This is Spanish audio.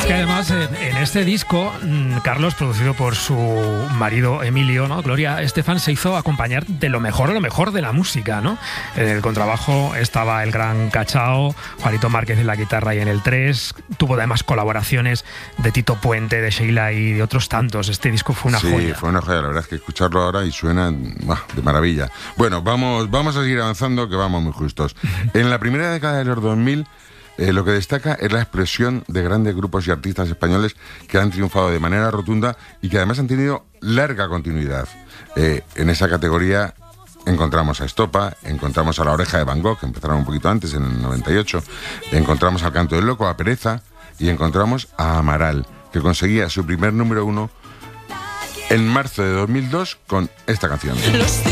Es que además en este disco, Carlos, producido por su marido Emilio, ¿no? Gloria Estefan, se hizo acompañar de lo mejor de la música, ¿no? En el contrabajo estaba el gran Cachao, Juanito Márquez en la guitarra y en el 3. Tuvo además colaboraciones de Tito Puente, de Sheila y de otros tantos. Este disco fue una joya. Sí, fue una joya. La verdad es que escucharlo ahora y suena de maravilla. Bueno, vamos a seguir avanzando, que vamos muy justos. En la primera década de los 2000... lo que destaca es la expresión de grandes grupos y artistas españoles que han triunfado de manera rotunda y que además han tenido larga continuidad. En esa categoría encontramos a Estopa, encontramos a La Oreja de Van Gogh, que empezaron un poquito antes, en el 98, encontramos al Canto del Loco, a Pereza, y encontramos a Amaral, que conseguía su primer número 1 en marzo de 2002 con esta canción.